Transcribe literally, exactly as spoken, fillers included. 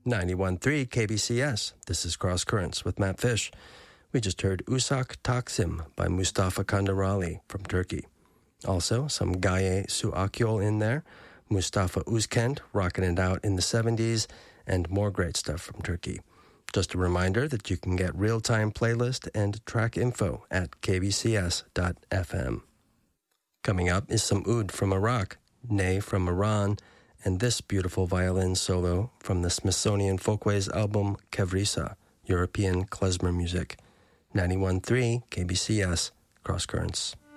ninety-one point three K B C S. This is Cross Currents with Matt Fish. We just heard Usak Taksim by Mustafa Kandarali from Turkey. Also, some Gaye Su Akyol in there, Mustafa Uzkent rocking it out in the seventies, and more great stuff from Turkey. Just a reminder that you can get real-time playlist and track info at k b c s dot f m. Coming up is some oud from Iraq, ney from Iran, and this beautiful violin solo from the Smithsonian Folkways album Kevrisa, European klezmer music. ninety-one point three K B C S, Cross Currents.